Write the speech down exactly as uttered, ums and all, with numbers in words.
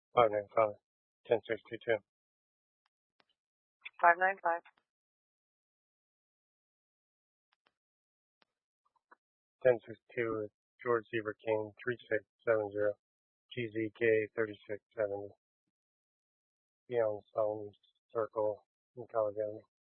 five nine five, ten six two two. five nine five. ten six two is George Zebra King three six seven zero, G Z K thirty-six seventy. Beyond Solomon Circle in Colorado.